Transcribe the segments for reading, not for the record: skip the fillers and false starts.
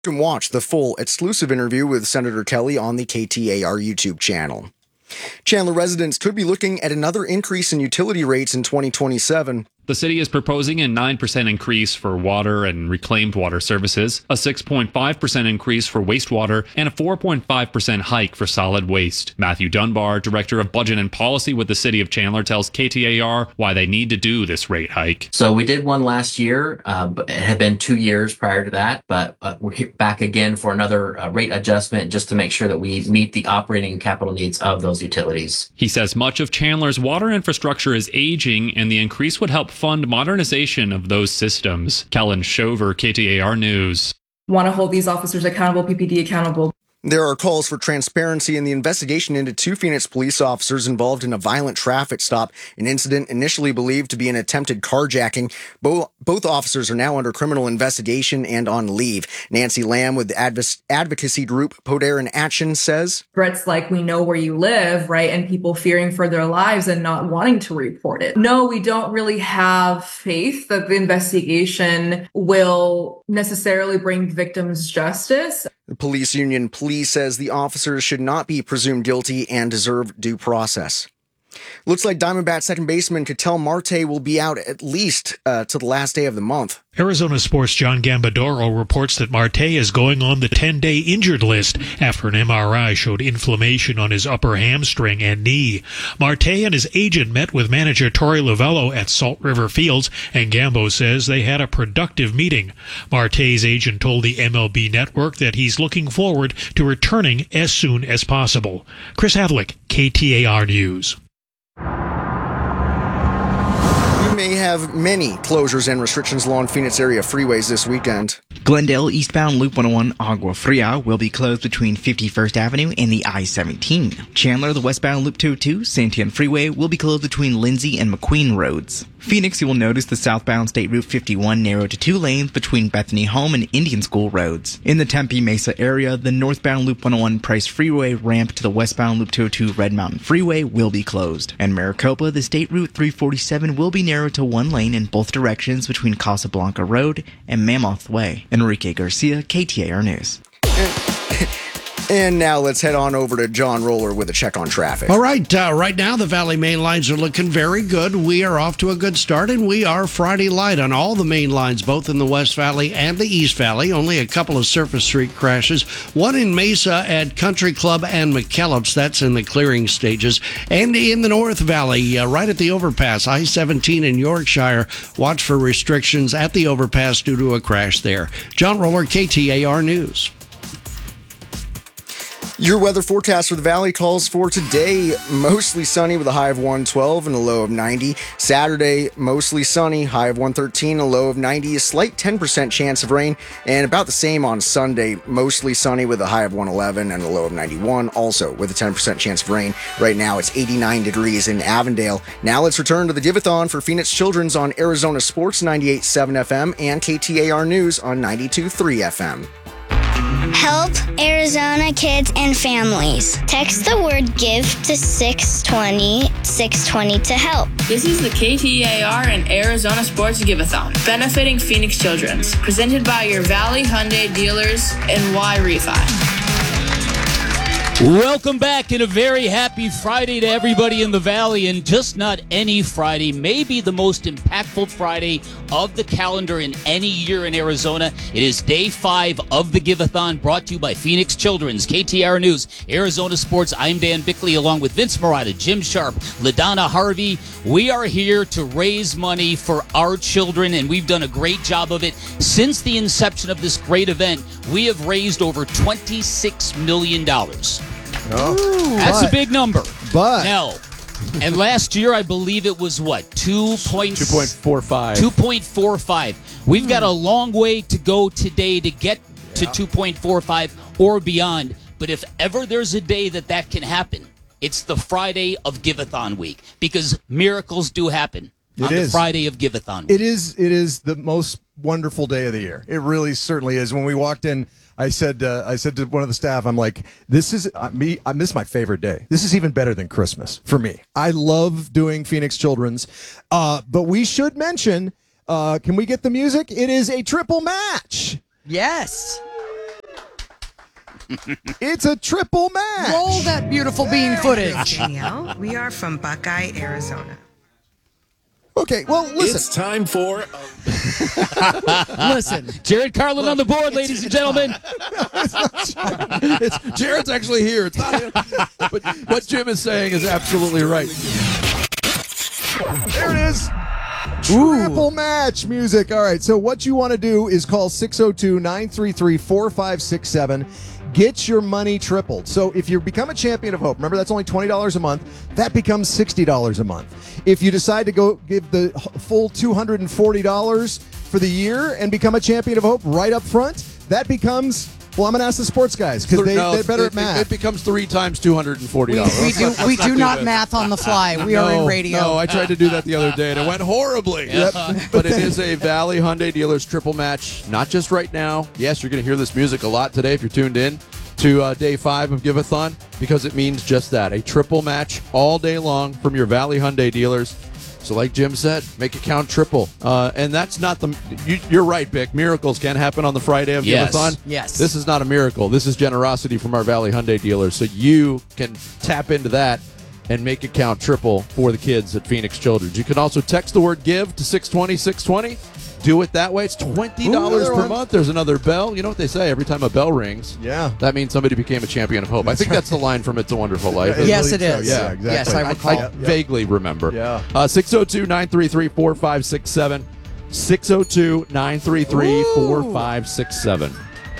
You can watch the full exclusive interview with Senator Kelly on the KTAR YouTube channel. Chandler residents could be looking at another increase in utility rates in 2027. The city is proposing a 9% increase for water and reclaimed water services, a 6.5% increase for wastewater, and a 4.5% hike for solid waste. Matthew Dunbar, Director of Budget and Policy with the City of Chandler, tells KTAR why they need to do this rate hike. So we did one last year. But it had been 2 years prior to that, but we're back again for another rate adjustment just to make sure that we meet the operating and capital needs of those utilities. He says much of Chandler's water infrastructure is aging, and the increase would help fund modernization of those systems. Kellen Shover, KTAR News. Want to hold these officers accountable, PPD accountable. There are calls for transparency in the investigation into 2 Phoenix police officers involved in a violent traffic stop, an incident initially believed to be an attempted carjacking. Both officers are now under criminal investigation and on leave. Nancy Lamb with the advocacy group Poder in Action says, Threats like we know where you live, right? And people fearing for their lives and not wanting to report it. No, we don't really have faith that the investigation will necessarily bring victims justice. The police union Police says the officers should not be presumed guilty and deserve due process. Looks like Diamondbacks second baseman Ketel Marte will be out at least to the last day of the month. Arizona Sports' John Gambadoro reports that Marte is going on the 10-day injured list after an MRI showed inflammation on his upper hamstring and knee. Marte and his agent met with manager Torey Lovello at Salt River Fields, and Gambo says they had a productive meeting. Marte's agent told the MLB Network that he's looking forward to returning as soon as possible. Chris Havlick, KTAR News. We may have many closures and restrictions along Phoenix area freeways this weekend. Glendale eastbound Loop 101 Agua Fria will be closed between 51st Avenue and the I-17. Chandler, the westbound Loop 202 Santian Freeway will be closed between Lindsay and McQueen Roads. Phoenix, you will notice the southbound State Route 51 narrowed to 2 lanes between Bethany Home and Indian School Roads. In the Tempe Mesa area, the northbound Loop 101 Price Freeway ramp to the westbound Loop 202 Red Mountain Freeway will be closed. And Maricopa, the State Route 347 will be narrowed to 1 lane in both directions between Casablanca Road and Mammoth Way. Enrique Garcia, KTAR News. And now let's head on over to John Roller with a check on traffic. All right. Right now, the Valley main lines are looking very good. We are off to a good start, and we are Friday light on all the main lines, both in the West Valley and the East Valley. Only a couple of surface street crashes. One in Mesa at Country Club and McKellips. That's in the clearing stages. And in the North Valley, right at the overpass, I-17 in Yorkshire. Watch for restrictions at the overpass due to a crash there. John Roller, KTAR News. Your weather forecast for the Valley calls for today, mostly sunny with a high of 112 and a low of 90. Saturday, mostly sunny, high of 113, a low of 90. A slight 10% chance of rain, and about the same on Sunday, mostly sunny with a high of 111 and a low of 91, also with a 10% chance of rain. Right now, it's 89 degrees in Avondale. Now let's return to the Giveathon for Phoenix Children's on Arizona Sports 98.7 FM and KTAR News on 92.3 FM. Help Arizona kids and families. Text the word GIVE to 620 to help. This is the KTAR and Arizona Sports Giveathon, benefiting Phoenix Children's, presented by your Valley Hyundai dealers and Y Refi. Welcome back, and a very happy Friday to everybody in the Valley, and just not any Friday, maybe the most impactful Friday of the calendar in any year in Arizona. It is day 5 of the Giveathon, brought to you by Phoenix Children's, KTAR News, Arizona Sports. I'm Dan Bickley, along with Vince Marotta, Jim Sharp, LaDonna Harvey. We are here to raise money for our children, and we've done a great job of it. Since the inception of this great event, we have raised over $26 million. That's a big number. But now, and last year I believe it was what, 2.45. 2.45. We've got a long way to go today to get to 2.45 or beyond. But if ever there's a day that can happen, it's the Friday of Giveathon week, because miracles do happen on the Friday of Giveathon week. It is the most wonderful day of the year. It really certainly is. When we walked in, I said to one of the staff, I'm like, this is my favorite day. This is even better than Christmas for me. I love doing Phoenix Children's. But we should mention, can we get the music? It is a triple match. Yes. It's a triple match. Roll that beautiful bean footage. Danielle. We are from Buckeye, Arizona. Okay, well, listen. It's time for... Listen. Jared Carlin on the board, ladies and gentlemen. It's Jared's actually here. It's not him. But what Jim is saying is absolutely right. There it is. Triple match music. All right, so what you want to do is call 602-933-4567. Get your money tripled. So if you become a Champion of Hope, remember that's only $20 a month, that becomes $60 a month. If you decide to go give the full $240 for the year and become a Champion of Hope right up front, that becomes... Well, I'm going to ask the sports guys because they're better at math. It becomes 3 times $240. We do not math on the fly. We are in radio. No, I tried to do that the other day, and it went horribly. Yep. But it is a Valley Hyundai Dealers triple match, not just right now. Yes, you're going to hear this music a lot today if you're tuned in to day 5 of Give-A-Thon, because it means just that, a triple match all day long from your Valley Hyundai dealers. So like Jim said, make it count triple. And that's not you're right, Bick. Miracles can happen on the Friday of Give-A-Thon. Yes. This is not a miracle. This is generosity from our Valley Hyundai dealers. So you can tap into that and make it count triple for the kids at Phoenix Children's. You can also text the word GIVE to 620-620. Do it that way. It's $20 per month. There's another bell. You know what they say? Every time a bell rings, that means somebody became a Champion of Hope. I think that's the line from It's a Wonderful Life. Yes, it is. Yeah, exactly. Yes, I recall. I vaguely remember. Yeah. 602-933-4567. 602-933-4567.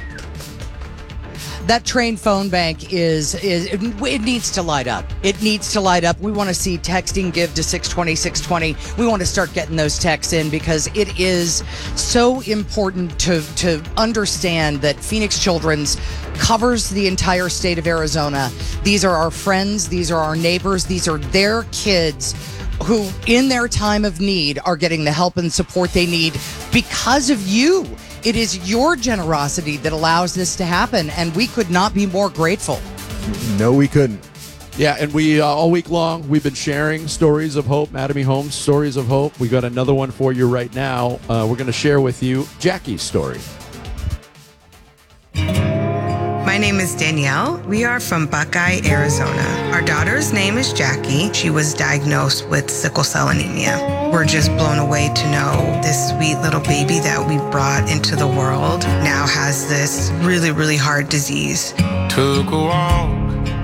That train phone bank it needs to light up. It needs to light up. We want to see texting give to 620-620. We want to start getting those texts in because it is so important to understand that Phoenix Children's covers the entire state of Arizona. These are our friends. These are our neighbors. These are their kids who, in their time of need, are getting the help and support they need because of you. It is your generosity that allows this to happen, and we could not be more grateful. No, we couldn't. Yeah, and we all week long, we've been sharing stories of hope, Mattamy Homes Stories of Hope. We got another one for you right now. We're going to share with you Jackie's story. My name is Danielle. We are from Buckeye, Arizona. Our daughter's name is Jackie. She was diagnosed with sickle cell anemia. We're just blown away to know this sweet little baby that we brought into the world now has this really, really hard disease. Took a walk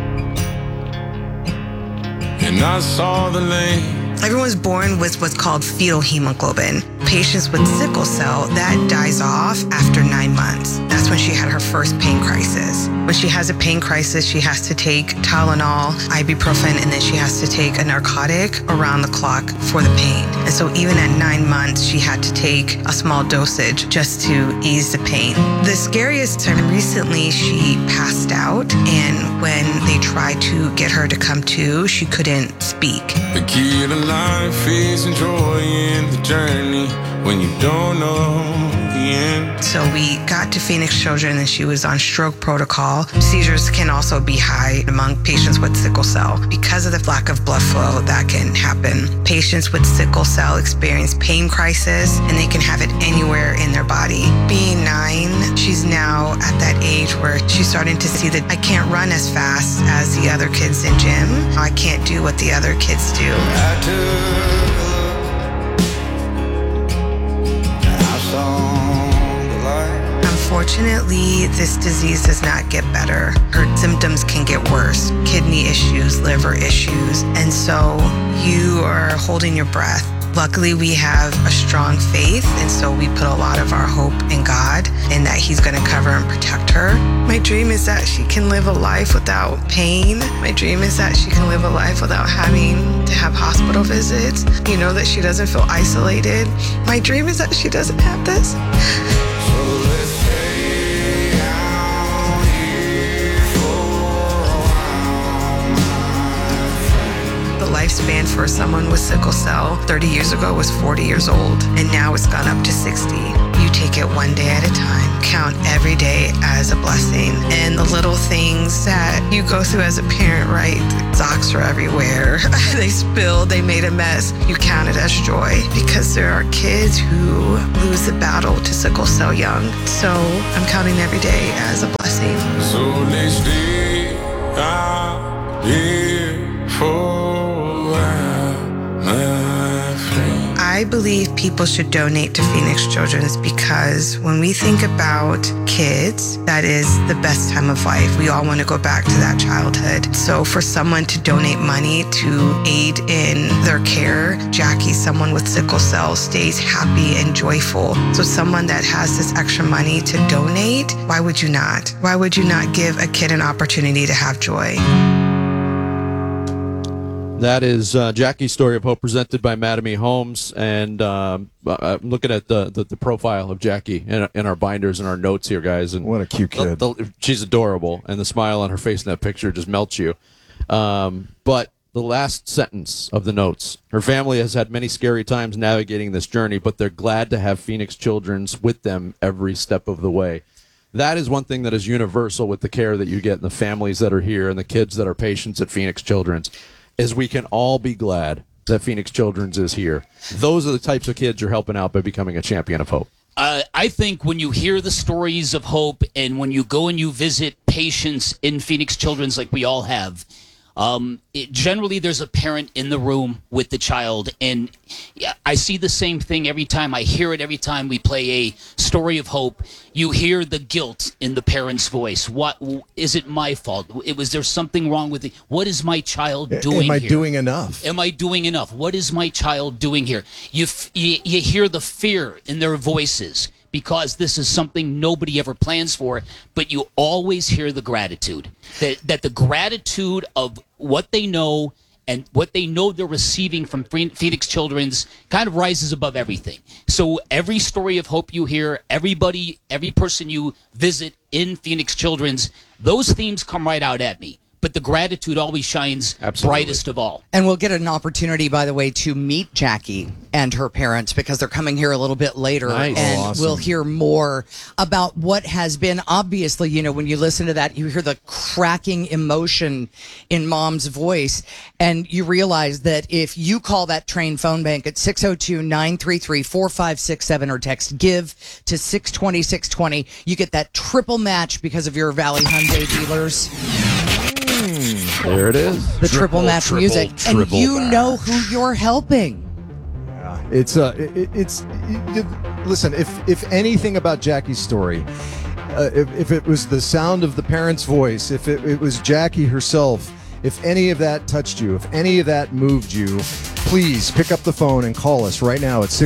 and I saw the lane. Everyone's born with what's called fetal hemoglobin. Patients with sickle cell, that dies off after 9 months. That's when she had her first pain crisis. When she has a pain crisis, she has to take Tylenol, ibuprofen, and then she has to take a narcotic around the clock for the pain. And so even at 9 months, she had to take a small dosage just to ease the pain. The scariest time recently, she passed out, and when they tried to get her to come to, she couldn't speak. The key to life is enjoying the journey when you don't know the end. So we got to Phoenix Children and she was on stroke protocol. Seizures can also be high among patients with sickle cell. Because of the lack of blood flow, that can happen. Patients with sickle cell experience pain crisis and they can have it anywhere in their body. Being 9, she's now at that age where she's starting to see that I can't run as fast as the other kids in gym. I can't do what the other kids do. Unfortunately, this disease does not get better. Her symptoms can get worse. Kidney issues, liver issues. And so you are holding your breath. Luckily, we have a strong faith, and so we put a lot of our hope in God and that He's going to cover and protect her. My dream is that she can live a life without pain. My dream is that she can live a life without having to have hospital visits. You know, that she doesn't feel isolated. My dream is that she doesn't have this. Lifespan for someone with sickle cell 30 years ago was 40 years old, and now it's gone up to 60. You take it one day at a time. Count every day as a blessing. And the little things that you go through as a parent, right? Socks are everywhere. They spilled, they made a mess. You count it as joy because there are kids who lose the battle to sickle cell young. So I'm counting every day as a blessing. So believe people should donate to Phoenix Children's because when we think about kids, that is the best time of life. We all want to go back to that childhood. So for someone to donate money to aid in their care, Jackie, someone with sickle cell, stays happy and joyful. So someone that has this extra money to donate, why would you not? Why would you not give a kid an opportunity to have joy? That is Jackie's Story of Hope, presented by Mattamy Homes. And I'm looking at the profile of Jackie in our binders and our notes here, guys. And what a cute kid. She's adorable, and the smile on her face in that picture just melts you. But the last sentence of the notes: her family has had many scary times navigating this journey, but they're glad to have Phoenix Children's with them every step of the way. That is one thing that is universal with the care that you get and the families that are here and the kids that are patients at Phoenix Children's, is we can all be glad that Phoenix Children's is here. Those are the types of kids you're helping out by becoming a champion of hope. I think when you hear the stories of hope and when you go and you visit patients in Phoenix Children's like we all have, generally there's a parent in the room with the child, and I see the same thing every time. I hear it every time we play a story of hope. You hear the guilt in the parent's voice. What is it my fault? Was there something wrong with it? What is my child doing Am I here? doing enough? Am I doing enough? What is my child doing here? You hear the fear in their voices, because this is something nobody ever plans for, but you always hear the gratitude. That the gratitude of what they know and what they know they're receiving from Phoenix Children's kind of rises above everything. So every story of hope you hear, every person you visit in Phoenix Children's, those themes come right out at me. But the gratitude always shines brightest of all. And we'll get an opportunity, by the way, to meet Jackie and her parents because they're coming here a little bit later. Nice. And Awesome. we'll hear more about what has been, obviously, you know, when you listen to that, you hear the cracking emotion in Mom's voice. And you realize that if you call that train phone bank at 602-933-4567 or text GIVE to 620-620, you get that triple match because of your Valley Hyundai dealers. There it is. The triple match music. And you know who you're helping. Listen, if anything about Jackie's story, if it was the sound of the parent's voice, if it was Jackie herself, if any of that touched you, if any of that moved you, please pick up the phone and call us right now at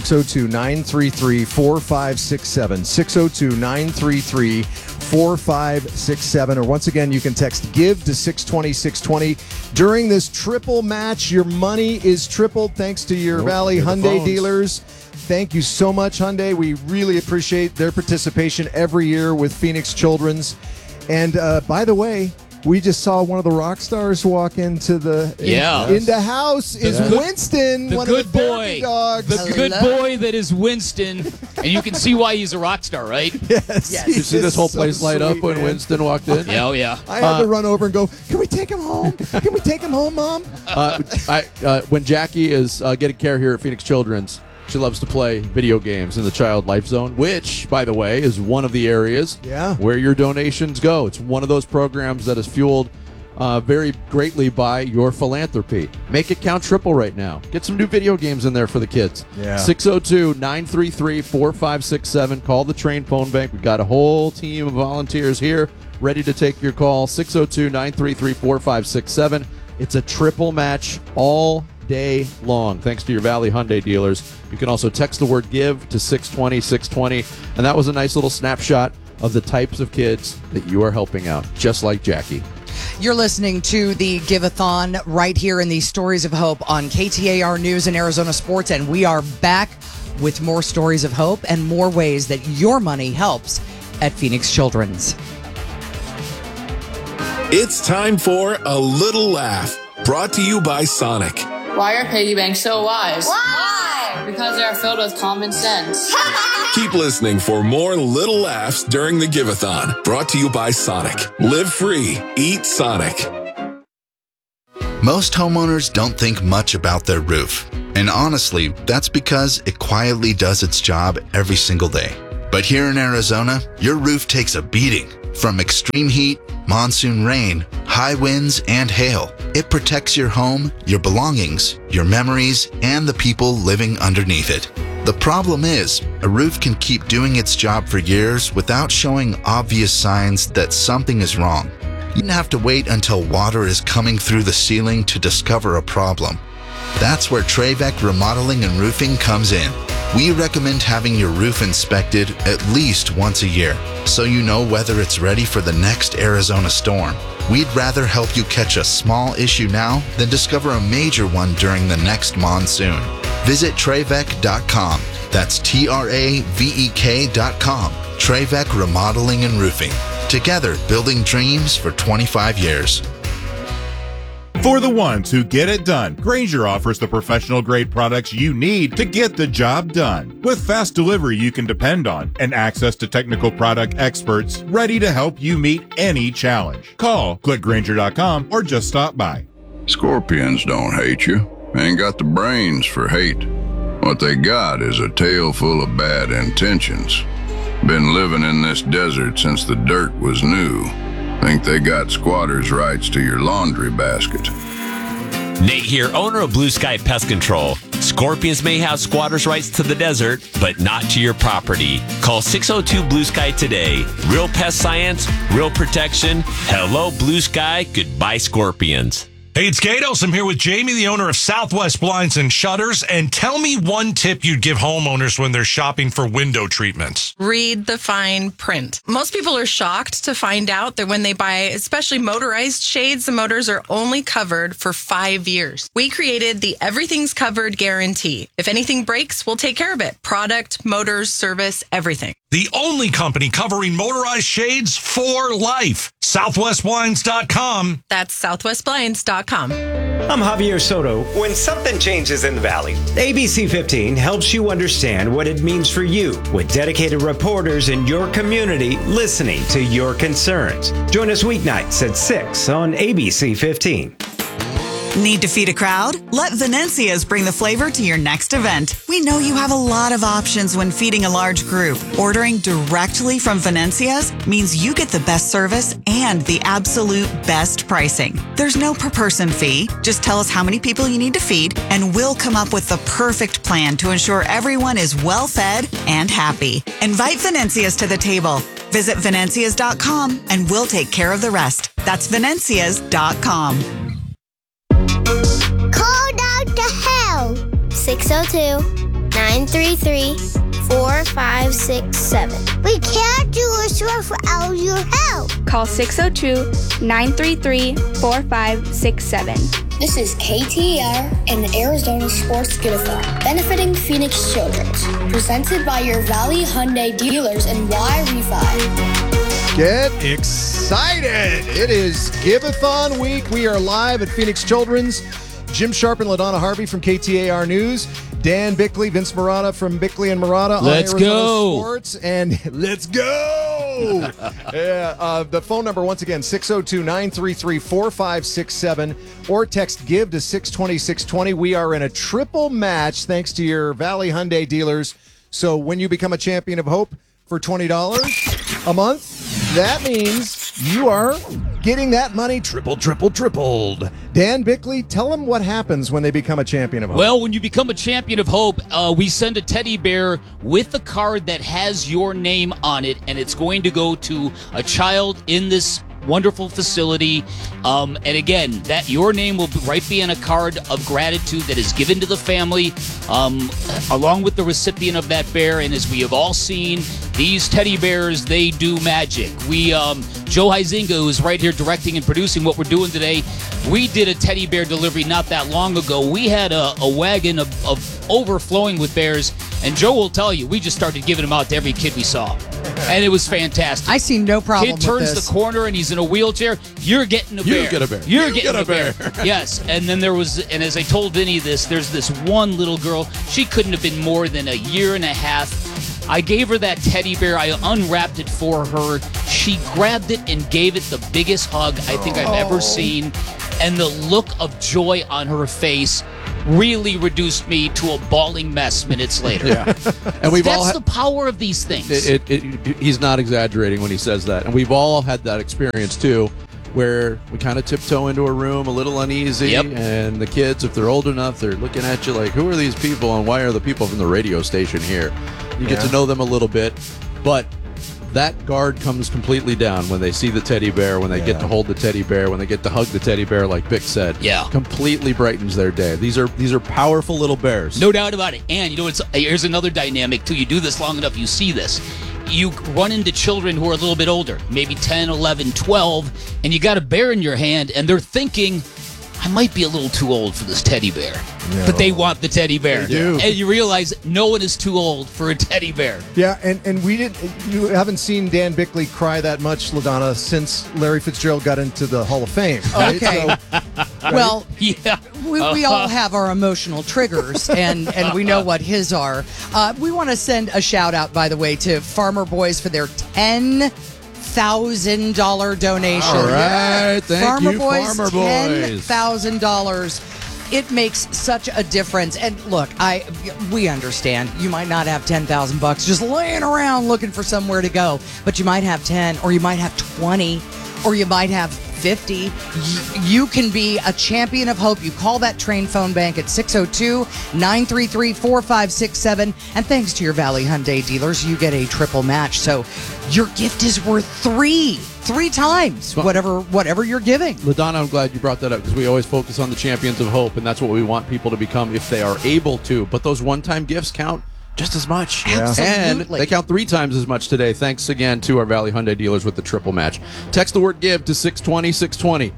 602-933-4567, 602-933-4567, or once again, you can text GIVE to 620-620. During this triple match, your money is tripled thanks to your Valley Hyundai dealers. Thank you so much, Hyundai. We really appreciate their participation every year with Phoenix Children's. And by the way, we just saw one of the rock stars walk into the house. Winston, the one good of the boy, dogs. the good boy that is Winston, and you can see why he's a rock star, right? Yes. Did you see this whole place so light up sweet, when man. Winston walked in? Yeah, oh yeah. I had to run over and go, can we take him home? Can we take him home, Mom? When Jackie is getting care here at Phoenix Children's, she loves to play video games in the Child Life Zone, which, by the way, is one of the areas where your donations go. It's one of those programs that is fueled very greatly by your philanthropy. Make it count triple right now. Get some new video games in there for the kids. Yeah. 602-933-4567. Call the train phone bank. We've got a whole team of volunteers here ready to take your call. 602-933-4567. It's a triple match all day long, thanks to your Valley Hyundai dealers. You can also text the word GIVE to 620-620. And that was a nice little snapshot of the types of kids that you are helping out, just like Jackie. You're listening to the Give-a-thon right here in these Stories of Hope on KTAR News and Arizona Sports, and we are back with more stories of hope and more ways that your money helps at Phoenix Children's. It's time for A Little Laugh, brought to you by Sonic. Why are piggy banks so wise? Why? Because they are filled with common sense. Keep listening for more little laughs during the Give-a-thon, brought to you by Sonic. Live free, eat Sonic. Most homeowners don't think much about their roof. And honestly, that's because it quietly does its job every single day. But here in Arizona, your roof takes a beating from extreme heat, monsoon rain, high winds, and hail. It protects your home, your belongings, your memories, and the people living underneath it. The problem is, a roof can keep doing its job for years without showing obvious signs that something is wrong. You don't have to wait until water is coming through the ceiling to discover a problem. That's where Trevec Remodeling and Roofing comes in. We recommend having your roof inspected at least once a year, so you know whether it's ready for the next Arizona storm. We'd rather help you catch a small issue now than discover a major one during the next monsoon. Visit Trevec.com. That's TRAVEK.com. Trevec Remodeling and Roofing. Together, building dreams for 25 years. For the ones who get it done, Grainger offers the professional-grade products you need to get the job done. With fast delivery you can depend on and access to technical product experts ready to help you meet any challenge. Call, click Grainger.com, or just stop by. Scorpions don't hate you. Ain't got the brains for hate. What they got is a tail full of bad intentions. Been living in this desert since the dirt was new. Think they got squatters' rights to your laundry basket. Nate here, owner of Blue Sky Pest Control. Scorpions may have squatters' rights to the desert, but not to your property. Call 602 Blue Sky today. Real pest science, real protection. Hello, Blue Sky. Goodbye, Scorpions. Hey, it's Gatos. I'm here with Jamie, the owner of Southwest Blinds and Shutters. And tell me one tip you'd give homeowners when they're shopping for window treatments. Read the fine print. Most people are shocked to find out that when they buy, especially motorized shades, the motors are only covered for 5 years. We created the Everything's Covered guarantee. If anything breaks, we'll take care of it. Product, motors, service, everything. The only company covering motorized shades for life. SouthwestBlinds.com. That's SouthwestBlinds.com. I'm Javier Soto. When something changes in the Valley, ABC 15 helps you understand what it means for you with dedicated reporters in your community listening to your concerns. Join us weeknights at 6 on ABC 15. Need to feed a crowd? Let Venencia's bring the flavor to your next event. We know you have a lot of options when feeding a large group. Ordering directly from Venencia's means you get the best service and the absolute best pricing. There's no per person fee. Just tell us how many people you need to feed, and we'll come up with the perfect plan to ensure everyone is well fed and happy. Invite Venencia's to the table. Visit Venencias.com and we'll take care of the rest. That's Venencias.com. Call Dr. Hell. 602-933-4567. We can't do a show without your help. Call 602-933-4567. This is KTAR and the Arizona Sports Giveathon, benefiting Phoenix Children's, presented by your Valley Hyundai dealers and Y Refi. Get excited! It is Giveathon week. We are live at Phoenix Children's. Jim Sharp and LaDonna Harvey from KTAR News. Dan Bickley, Vince Marotta from Bickley and Marotta Let's on Arizona go. Sports. And let's go! The phone number, once again, 602-933-4567, or text GIVE to 620-620. We are in a triple match thanks to your Valley Hyundai dealers. So when you become a Champion of Hope for $20 a month, that means you are getting that money tripled. Dan Bickley, tell them what happens when they become a Champion of Hope. Well, when you become a Champion of Hope, we send a teddy bear with a card that has your name on it, and it's going to go to a child in this wonderful facility. And again, that your name will be on a card of gratitude that is given to the family, along with the recipient of that bear. And as we have all seen, these teddy bears, they do magic. Joe Huizinga, who is right here directing and producing what we're doing today, we did a teddy bear delivery not that long ago. We had a wagon of overflowing with bears, and Joe will tell you, we just started giving them out to every kid we saw. And it was fantastic. I see no problem Kid turns with this. the corner and he's in a wheelchair. You're getting a bear. You get a bear. You're You getting get a a bear. Yes. And then and as I told Vinny this, there's this one little girl. She couldn't have been more than a year and a half. I gave her that teddy bear. I unwrapped it for her. She grabbed it and gave it the biggest hug I think I've ever seen. And the look of joy on her face really reduced me to a bawling mess minutes later. Yeah. And we've all That's the power of these things. He's not exaggerating when he says that. And we've all had that experience too, where we kind of tiptoe into a room a little uneasy, and the kids, if they're old enough, they're looking at you like, who are these people and why are the people from the radio station here? You get to know them a little bit, but that guard comes completely down when they see the teddy bear, when they get to hold the teddy bear, when they get to hug the teddy bear, like Bick said. Yeah. Completely brightens their day. These are powerful little bears. No doubt about it. And, here's another dynamic, too. You do this long enough, you see this. You run into children who are a little bit older, maybe 10, 11, 12, and you got a bear in your hand, and they're thinking, I might be a little too old for this teddy bear. No. But they want the teddy bear. They do. And you realize no one is too old for a teddy bear. Yeah, and you haven't seen Dan Bickley cry that much, LaDonna, since Larry Fitzgerald got into the Hall of Fame. Right? Okay. Well, yeah. We all have our emotional triggers, and we know what his are. We want to send a shout out, by the way, to Farmer Boys for their $10,000 donation. All right, thank you, Farmer Boys. $10,000. It makes such a difference. And look, we understand you might not have $10,000 just laying around looking for somewhere to go, but you might have 10, or you might have 20, or you might have 50. You can be a champion of hope. You call that Train phone bank at 602-933-4567. And thanks to your Valley Hyundai dealers, you get a triple match. So your gift is worth three times whatever you're giving. LaDonna, I'm glad you brought that up, because we always focus on the champions of hope, and that's what we want people to become if they are able to. But those one-time gifts count just as much. Absolutely. And they count 3 times as much today. Thanks again to our Valley Hyundai dealers with the triple match. Text the word GIVE to 620-620.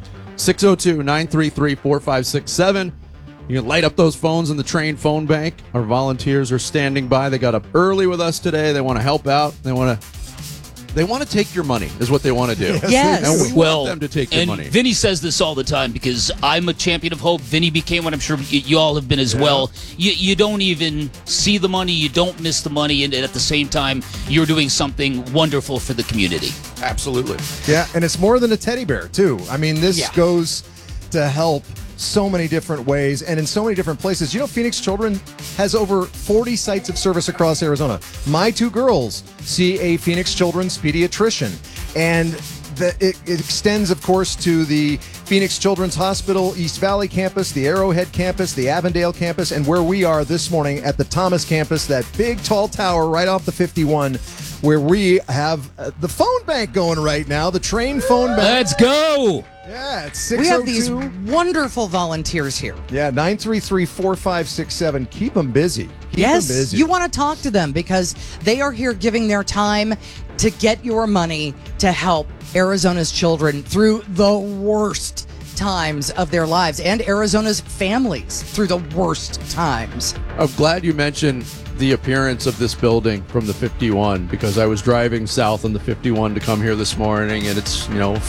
602-933-4567. You can light up those phones in the Train phone bank. Our volunteers are standing by. They got up early with us today. They want to help out. They want to take your money, is what they want to do. Yes. And we want them to take your money. Vinny says this all the time, because I'm a champion of hope. Vinny became one. I'm sure you all have been as well. You don't even see the money. You don't miss the money. And at the same time, you're doing something wonderful for the community. Absolutely. Yeah, and it's more than a teddy bear, too. I mean, this goes to help so many different ways and in so many different places. You know, Phoenix Children has over 40 sites of service across Arizona. My 2 girls see a Phoenix Children's pediatrician, and it extends, of course, to the Phoenix Children's Hospital East Valley campus, the Arrowhead campus, the Avondale campus, and where we are this morning at the Thomas campus, that big tall tower right off the 51, where we have the phone bank going right now, the Train phone bank. Let's go! Yeah, it's 602. We have these wonderful volunteers here. Yeah, 933-4567. Keep them busy. Keep them busy. You want to talk to them because they are here giving their time to get your money to help Arizona's children through the worst times of their lives, and Arizona's families through the worst times. I'm glad you mentioned the appearance of this building from the 51, because I was driving south on the 51 to come here this morning, and it's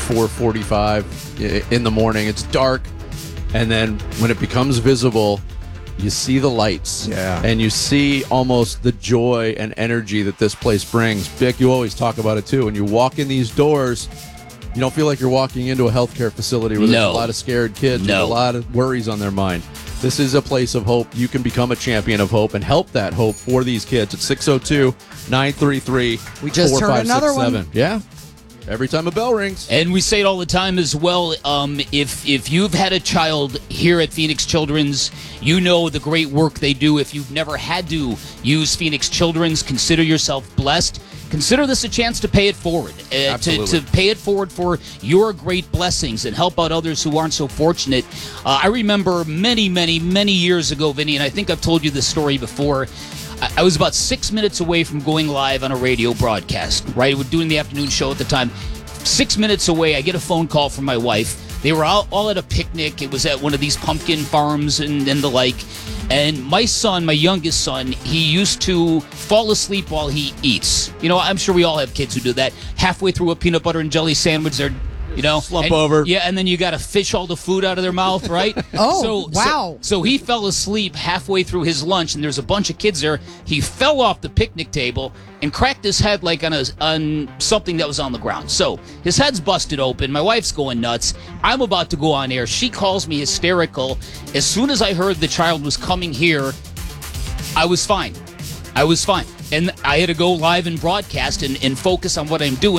4:45 in the morning. It's dark, and then when it becomes visible, you see the lights, and you see almost the joy and energy that this place brings. Vic, you always talk about it too. When you walk in these doors, you don't feel like you're walking into a healthcare facility where there's a lot of scared kids with a lot of worries on their mind. This is a place of hope. You can become a champion of hope and help that hope for these kids at 602-933-4567. We just heard another one. Yeah. Every time a bell rings. And we say it all the time as well. If you've had a child here at Phoenix Children's, you know the great work they do. If you've never had to use Phoenix Children's, consider yourself blessed. Consider this a chance to pay it forward, to pay it forward for your great blessings and help out others who aren't so fortunate. I remember many, many, many years ago, Vinny, and I think I've told you this story before. I was about 6 minutes away from going live on a radio broadcast, right? We're doing the afternoon show at the time. 6 minutes away, I get a phone call from my wife. They were all at a picnic. It was at one of these pumpkin farms and the like. And my son, my youngest son, he used to fall asleep while he eats. You know, I'm sure we all have kids who do that. Halfway through a peanut butter and jelly sandwich, they're slump over. Yeah, and then you got to fish all the food out of their mouth, right? Wow. So he fell asleep halfway through his lunch, and there's a bunch of kids there. He fell off the picnic table and cracked his head like on something that was on the ground. So his head's busted open. My wife's going nuts. I'm about to go on air. She calls me hysterical. As soon as I heard the child was coming here, I was fine. And I had to go live and broadcast and focus on what I'm doing.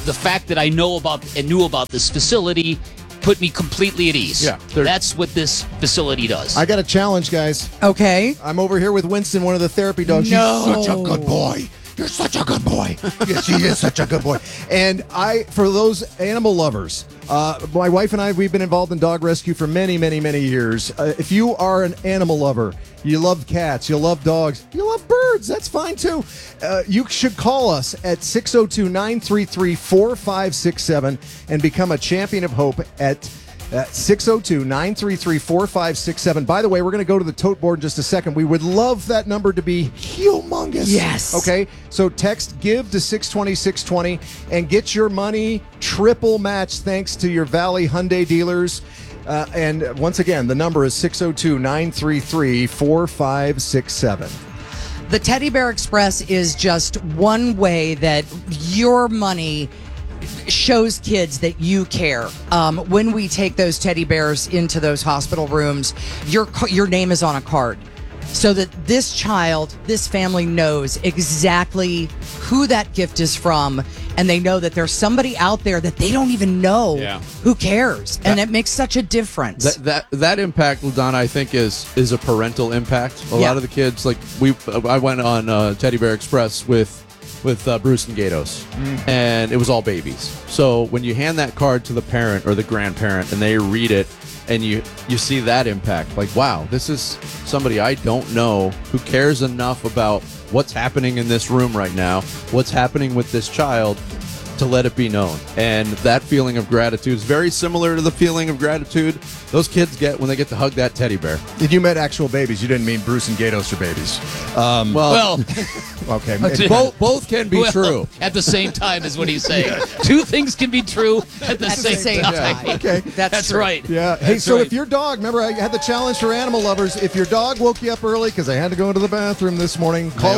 the fact that I knew about this facility put me completely at ease. Yeah, that's what this facility does. I got a challenge, guys. Okay. I'm over here with Winston, one of the therapy dogs. No. He's such a good boy. You're such a good boy. Yes, he is such a good boy. And for those animal lovers, my wife and I, we've been involved in dog rescue for many, many, many years. If you are an animal lover, you love cats, you love dogs, you love birds, that's fine too. You should call us at 602-933-4567 and become a champion of hope at 602-933-4567. By the way, we're going to go to the tote board in just a second. We would love that number to be humongous. Yes. Okay, so text GIVE to 620-620 and get your money triple matched thanks to your Valley Hyundai dealers. And once again, the number is 602-933-4567. The Teddy Bear Express is just one way that your money shows kids that you care. When we take those teddy bears into those hospital rooms, your name is on a card, so that this child, this family knows exactly who that gift is from, and they know that there's somebody out there that they don't even know who cares, and it makes such a difference. That impact, LaDonna, I think is a parental impact. A lot of the kids, like I went on Teddy Bear Express with Bruce and Gatos, and it was all babies. So when you hand that card to the parent or the grandparent and they read it, and you see that impact, like, wow, this is somebody I don't know who cares enough about what's happening in this room right now, what's happening with this child, to let it be known. And that feeling of gratitude is very similar to the feeling of gratitude those kids get when they get to hug that teddy bear. Did you met actual babies? You didn't mean Bruce and Gatos are babies. Well, okay. Both can be true. At the same time is what he's saying. Two things can be true at the same time. Yeah. Okay. That's right. Yeah. Hey, That's so right. if your dog, remember I had the challenge for animal lovers. If your dog woke you up early because I had to go into the bathroom this morning, call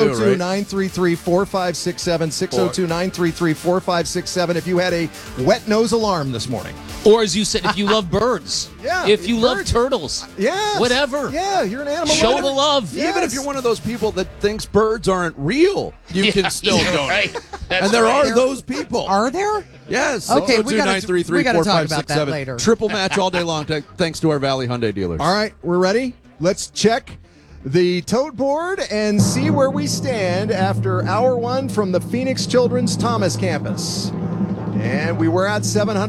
602-933-4567, 602-933-4567 if you had a wet nose alarm this morning. Or as you said, if you love birds. Yeah. If you love turtles. Yeah. Whatever. Yeah, you're an animal Show lover. the love. Yes. Even if you're one of those people that thinks birds aren't real, you can still donate. Right. And there are those people. Are there? Yes. Okay, we got to talk about that later. Triple match all day long, thanks to our Valley Hyundai dealers. All right, we're ready. Let's check the tote board and see where we stand after hour one from the Phoenix Children's Thomas campus. And we were at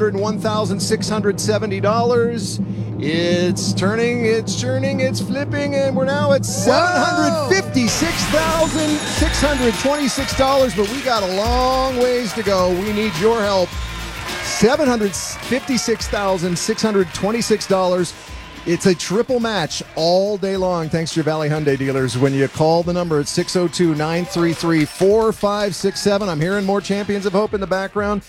$701,670. It's turning, it's churning, it's flipping, and we're now at $756,626. But we got a long ways to go. We need your help. $756,626. It's a triple match all day long, thanks to your Valley Hyundai dealers. When you call the number at 602-933-4567. I'm hearing more Champions of Hope in the background.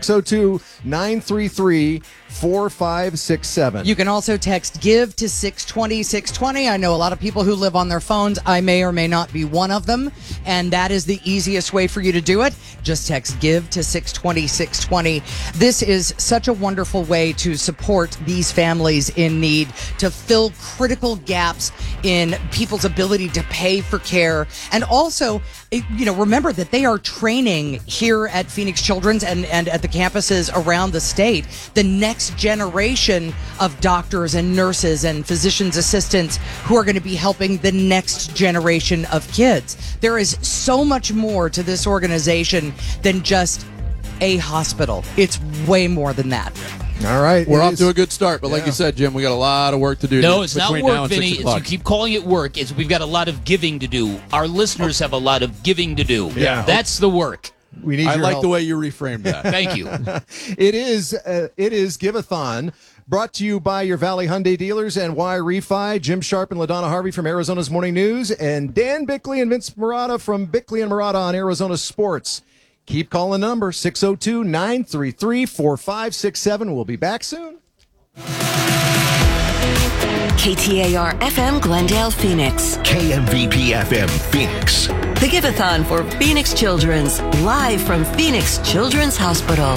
602-933-4567. You can also text GIVE to 620-620. I know a lot of people who live on their phones. I may or may not be one of them, and that is the easiest way for you to do it. Just text GIVE to 620-620. This is such a wonderful way to support these families in need, to fill critical gaps in people's ability to pay for care. And also, remember that they are training here at Phoenix Children's and at the campuses around the state the next generation of doctors and nurses and physician's assistants who are going to be helping the next generation of kids. There is so much more to this organization than just a hospital. It's way more than that. All right. We're off to a good start, but like you said, Jim, we got a lot of work to do. No, it's not between now work, and Vinny. 6 o'clock. You keep calling it work. We've got a lot of giving to do. Our listeners have a lot of giving to do. Yeah. That's the work. We need I your like help. the way you reframed that. Thank you. It is Give-a-thon, brought to you by your Valley Hyundai dealers and Y Refi. Jim Sharp and LaDonna Harvey from Arizona's Morning News, and Dan Bickley and Vince Murata from Bickley and Murata on Arizona Sports. Keep calling the number 602-933-4567. We'll be back soon. KTAR FM Glendale, Phoenix. KMVP FM Phoenix. The Give-a-thon for Phoenix Children's, live from Phoenix Children's Hospital.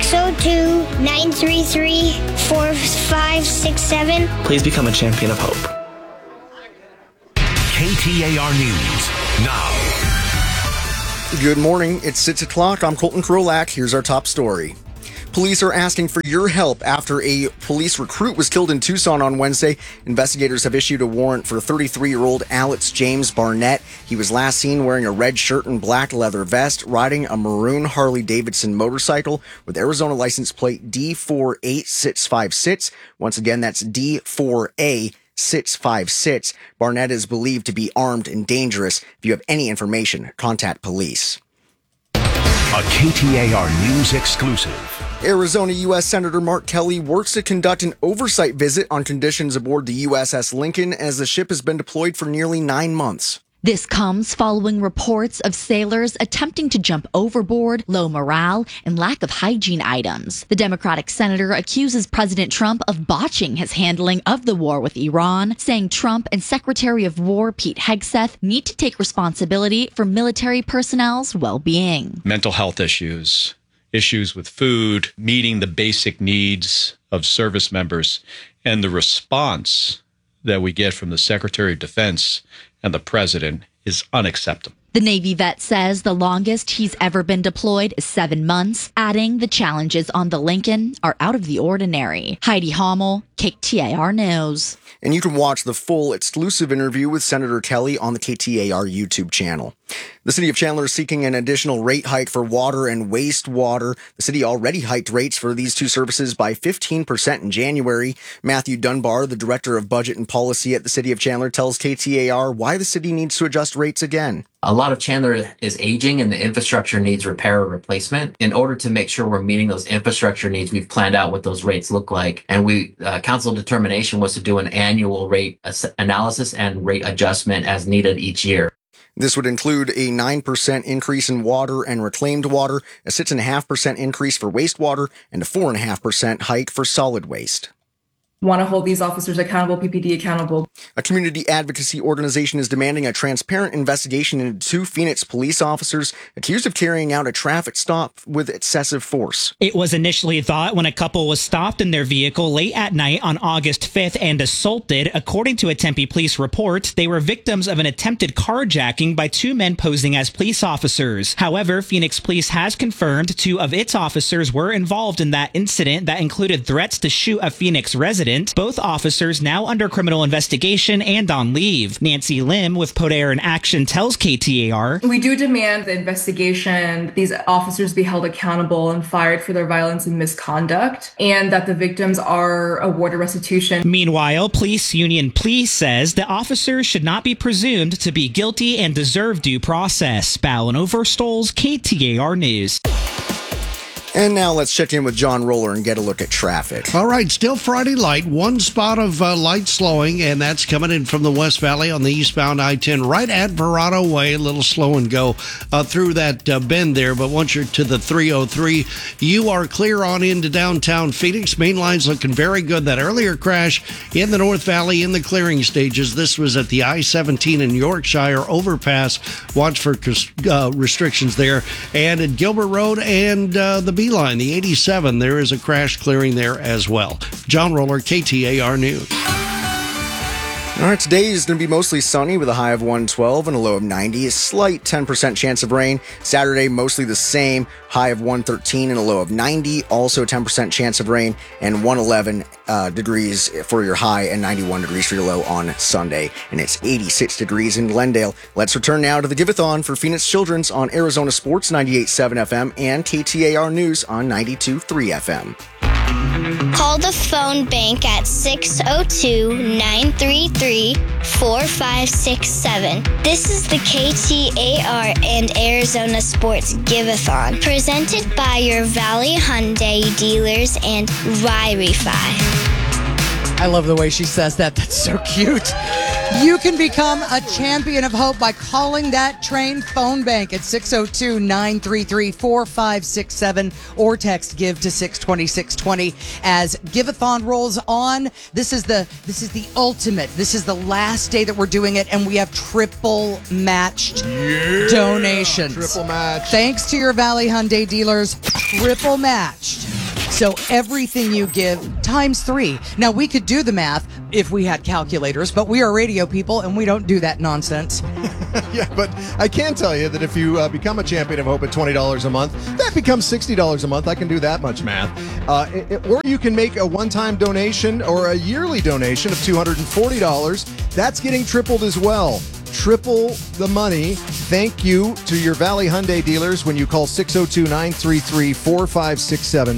602-933-4567. Please become a champion of hope. KTAR News now. Good morning. It's 6 o'clock. I'm Colton Krolak. Here's our top story. Police are asking for your help after a police recruit was killed in Tucson on Wednesday. Investigators have issued a warrant for 33-year-old Alex James Barnett. He was last seen wearing a red shirt and black leather vest, riding a maroon Harley-Davidson motorcycle with Arizona license plate D48656. Once again, that's D4A656. Barnett is believed to be armed and dangerous. If you have any information, contact police. A KTAR News exclusive. Arizona U.S. Senator Mark Kelly works to conduct an oversight visit on conditions aboard the USS Lincoln as the ship has been deployed for nearly 9 months. This comes following reports of sailors attempting to jump overboard, low morale, and lack of hygiene items. The Democratic senator accuses President Trump of botching his handling of the war with Iran, saying Trump and Secretary of War Pete Hegseth need to take responsibility for military personnel's well-being. Mental health issues with food, meeting the basic needs of service members, and the response that we get from the Secretary of Defense and the President is unacceptable. The Navy vet says the longest he's ever been deployed is 7 months, adding the challenges on the Lincoln are out of the ordinary. Heidi Hommel, KTAR News. And you can watch the full exclusive interview with Senator Kelly on the KTAR YouTube channel. The city of Chandler is seeking an additional rate hike for water and wastewater. The city already hiked rates for these two services by 15% in January. Matthew Dunbar, the director of budget and policy at the city of Chandler, tells KTAR why the city needs to adjust rates again. A lot of Chandler is aging and the infrastructure needs repair or replacement. In order to make sure we're meeting those infrastructure needs, we've planned out what those rates look like. And council determination was to do an annual rate analysis and rate adjustment as needed each year. This would include a 9% increase in water and reclaimed water, a 6.5% increase for wastewater, and a 4.5% hike for solid waste. Want to hold these officers accountable, PPD accountable. A community advocacy organization is demanding a transparent investigation into 2 Phoenix police officers accused of carrying out a traffic stop with excessive force. It was initially thought when a couple was stopped in their vehicle late at night on August 5th and assaulted. According to a Tempe police report, they were victims of an attempted carjacking by 2 men posing as police officers. However, Phoenix Police has confirmed 2 of its officers were involved in that incident that included threats to shoot a Phoenix resident. Both officers now under criminal investigation and on leave. Nancy Lim with Podair in Action tells KTAR, "We do demand the investigation, these officers be held accountable and fired for their violence and misconduct, and that the victims are awarded restitution." Meanwhile, Police Union Police says the officers should not be presumed to be guilty and deserve due process. Ballin Overstoles, KTAR News. And now let's check in with John Roller and get a look at traffic. All right, still Friday light. One spot of light slowing, and that's coming in from the West Valley on the eastbound I-10 right at Verrado Way. A little slow and go through that bend there, but once you're to the 303, you are clear on into downtown Phoenix. Main line's looking very good. That earlier crash in the North Valley in the clearing stages. This was at the I-17 in Yorkshire overpass. Watch for restrictions there. And at Gilbert Road and the Beeline, the 87, there is a crash clearing there as well. John Roller, KTAR News. All right, today is going to be mostly sunny with a high of 112 and a low of 90. A slight 10% chance of rain. Saturday, mostly the same, high of 113 and a low of 90. Also 10% chance of rain and 111 degrees for your high and 91 degrees for your low on Sunday. And it's 86 degrees in Glendale. Let's return now to the Give-a-thon for Phoenix Children's on Arizona Sports 98.7 FM and KTAR News on 92.3 FM. Call the phone bank at 602-933-4567. This is the KTAR and Arizona Sports Give-a-thon, presented by your Valley Hyundai dealers and Y-Refi. I love the way she says that. That's so cute. You can become a champion of hope by calling that train phone bank at 602-933-4567 or text GIVE to 620-620 as Give-a-thon rolls on. This is the ultimate. This is the last day that we're doing it, and we have triple matched donations. Triple match. Thanks to your Valley Hyundai dealers, triple matched. So everything you give times 3. Now, we could do the math if we had calculators, but we are radio people and we don't do that nonsense. Yeah, but I can tell you that if you become a Champion of Hope at $20 a month, that becomes $60 a month. I can do that much math. Or you can make a one-time donation or a yearly donation of $240. That's getting tripled as well. Triple the money. Thank you to your Valley Hyundai dealers when you call 602-933-4567.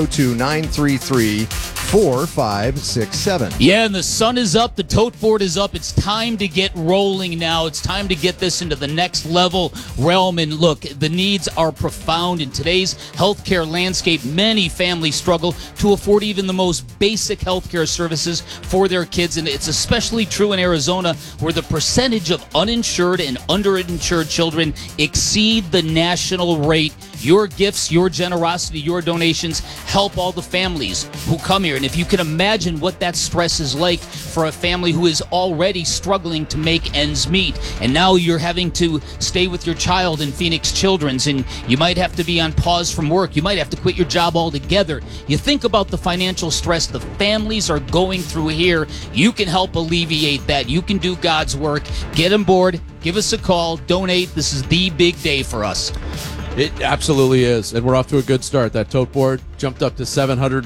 602-933-4567. Yeah, and the sun is up. The tote board is up. It's time to get rolling now. It's time to get this into the next level realm. And look, the needs are profound in today's healthcare landscape. Many families struggle to afford even the most basic healthcare services for their kids. And it's especially true in Arizona, where the percentage of uninsured and underinsured children exceed the national rate. Your gifts, your generosity, your donations help all the families who come here. And if you can imagine what that stress is like for a family who is already struggling to make ends meet, and now you're having to stay with your child in Phoenix Children's, and you might have to be on pause from work. You might have to quit your job altogether. You think about the financial stress the families are going through here. You can help alleviate that. You can do God's work. Get on board. Give us a call. Donate. This is the big day for us. It absolutely is, and we're off to a good start. That tote board jumped up to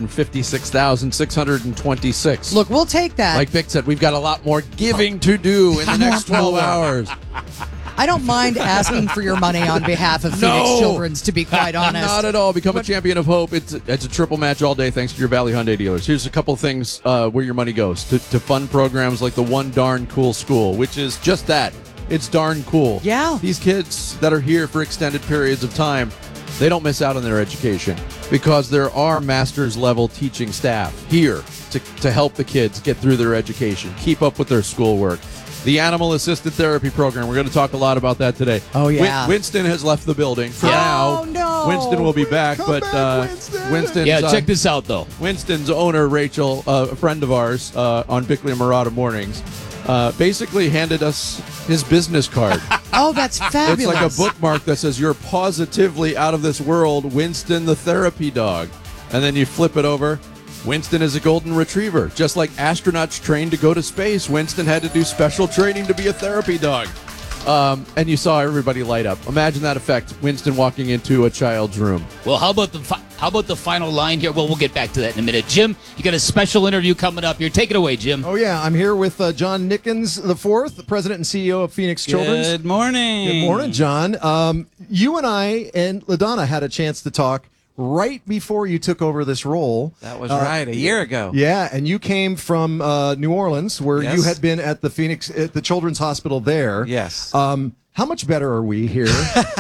756,626. Look, we'll take that. Like Vic said, we've got a lot more giving to do in the next 12 hours. I don't mind asking for your money on behalf of Phoenix Children's, to be quite honest. Not at all. Become a Champion of Hope. It's a triple match all day thanks to your Valley Hyundai dealers. Here's a couple things where your money goes. To fund programs like the One Darn Cool School, which is just that. It's darn cool. Yeah. These kids that are here for extended periods of time, they don't miss out on their education because there are master's level teaching staff here to help the kids get through their education, keep up with their schoolwork. The Animal Assisted Therapy Program, we're going to talk a lot about that today. Oh, yeah. Winston has left the building. For now, no. Winston will be back, but Winston's... Yeah, check this out, though. Winston's owner, Rachel, a friend of ours on Bickley and Murata Mornings, basically handed us his business card. Oh, that's fabulous. It's like a bookmark that says, "You're positively out of this world, Winston the therapy dog." And then you flip it over. Winston is a golden retriever. Just like astronauts trained to go to space, Winston had to do special training to be a therapy dog. And you saw everybody light up. Imagine that effect, Winston walking into a child's room. Well, how about the final line here? Well, we'll get back to that in a minute. Jim, you got a special interview coming up here. Take it away, Jim. Oh, yeah. I'm here with John Nickens IV, President and CEO of Phoenix Children's. Good morning. Good morning, John. You and I and LaDonna had a chance to talk right before you took over this role. That was right, a year ago. Yeah, and you came from New Orleans, where you had been at the Children's Hospital there. Yes. How much better are we here?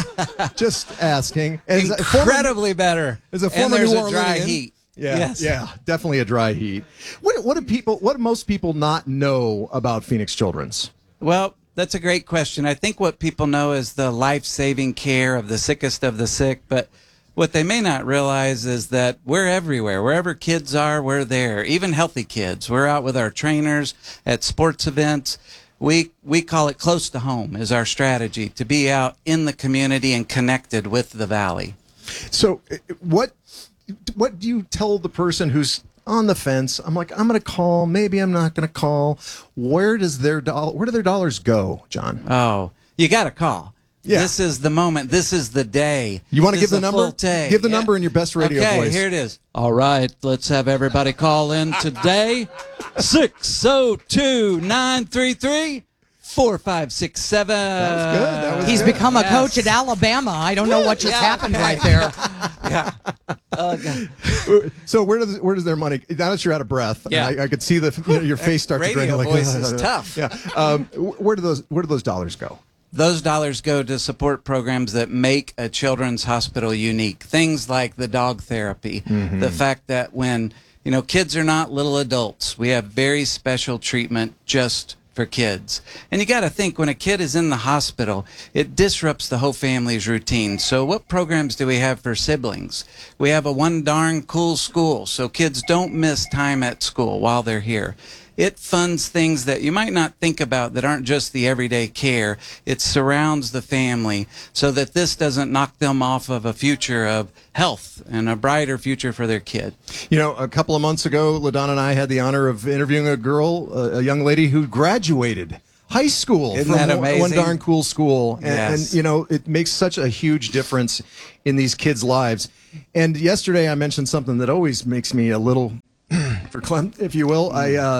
Just asking. Incredibly better. As a former and there's New a dry Orleanian, heat. Yeah, yes. Yeah, definitely a dry heat. What do most people not know about Phoenix Children's? Well, that's a great question. I think what people know is the life-saving care of the sickest of the sick, but what they may not realize is that we're everywhere. Wherever kids are, we're there. Even healthy kids. We're out with our trainers at sports events. We call it close to home is our strategy, to be out in the community and connected with the Valley. So what do you tell the person who's on the fence? I'm like, I'm going to call. Maybe I'm not going to call. Where do their dollars go, John? Oh, you got to call. Yeah. This is the moment. This is the day. You want to give the number? Give the number in your best radio voice. Okay, here it is. All right, let's have everybody call in today. 602-933-4567. That was good. He's become a coach at Alabama. I don't know what just happened right there. Yeah. So where does their money? Now that you're out of breath, Yeah. I could see your face start to grin. Radio voice is tough. Yeah. Where do those dollars go? Those dollars go to support programs that make a children's hospital unique. Things like the dog therapy, the fact that when kids are not little adults, we have very special treatment just for kids. And you got to think, when a kid is in the hospital, it disrupts the whole family's routine. So what programs do we have for siblings? We have a One Darn Cool School, so kids don't miss time at school while they're here. it funds things that you might not think about that aren't just the everyday care. It surrounds the family so that this doesn't knock them off of a future of health and a brighter future for their kid. You know, a couple of months ago, LaDonna and I had the honor of interviewing a young lady who graduated high school Isn't from that amazing? one darn cool school. Yes. And, you know, it makes such a huge difference in these kids' lives. And yesterday I mentioned something that always makes me a little verklempt, if you will.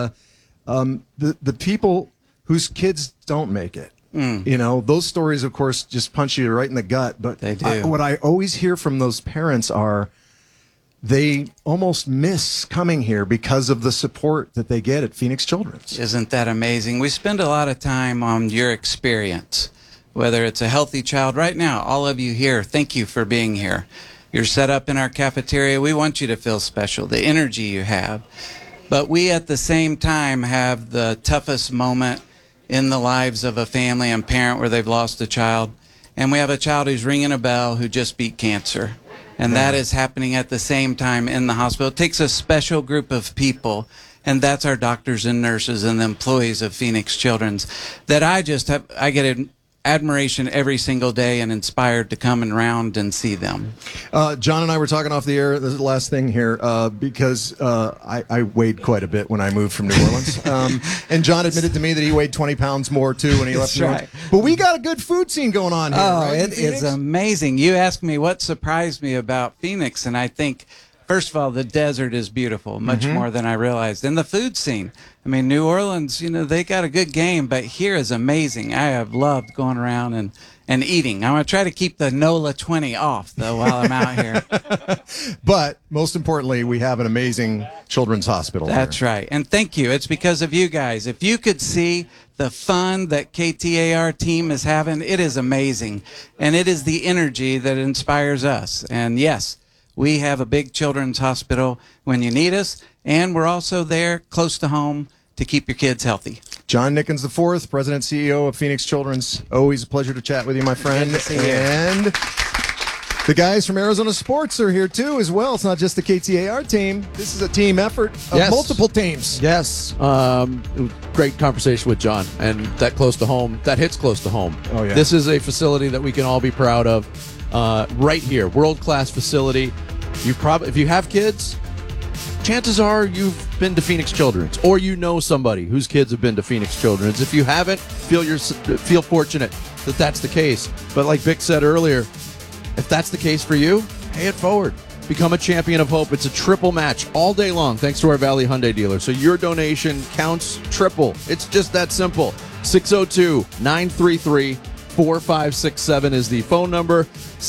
The people whose kids don't make it. You know, those stories, of course, just punch you right in the gut. But they do. What I always hear from those parents are they almost miss coming here because of the support that they get at Phoenix Children's. Isn't that amazing? We spend a lot of time on your experience, whether it's a healthy child. Right now, all of you here, thank you for being here. You're set up in our cafeteria. We want you to feel special, the energy you have. But we, at the same time, have the toughest moment in the lives of a family and parent where they've lost a child. And we have a child who's ringing a bell who just beat cancer. And that is happening at the same time in the hospital. It takes a special group of people, and that's our doctors and nurses and the employees of Phoenix Children's, that I get admiration every single day and inspired to come around and see them. John and I were talking off the air. This is the last thing here because I weighed quite a bit when I moved from New Orleans. And John admitted to me that he weighed 20 pounds more, too, when he left New Orleans. But we got a good food scene going on here. Oh, right, it is amazing. You asked me what surprised me about Phoenix, and I think, first of all, the desert is beautiful, much more than I realized. And the food scene. I mean, New Orleans, you know, they got a good game, but here is amazing. I have loved going around and eating. I'm going to try to keep the NOLA 20 off, though, while I'm out here. But most importantly, we have an amazing children's hospital. That's right. And thank you. It's because of you guys. If you could see the fun that KTAR team is having, it is amazing. And it is the energy that inspires us. And yes, we have a big children's hospital when you need us, and we're also there close to home to keep your kids healthy. John Nickens IV, President CEO of Phoenix Children's. Always a pleasure to chat with you, my friend. Good to see you. And the guys from Arizona Sports are here too as well. It's not just the KTAR team. This is a team effort of multiple teams. Yes. Great conversation with John, and that close to home, that hits close to home. Oh, yeah. This is a facility that we can all be proud of. Right here, world-class facility. If you have kids, chances are you've been to Phoenix Children's, or you know somebody whose kids have been to Phoenix Children's. If you haven't, feel fortunate that that's the case. But like Vic said earlier, if that's the case for you, pay it forward. Become a champion of hope. It's a triple match all day long, thanks to our Valley Hyundai dealer. So your donation counts triple. It's just that simple. 602-933-4567 is the phone number.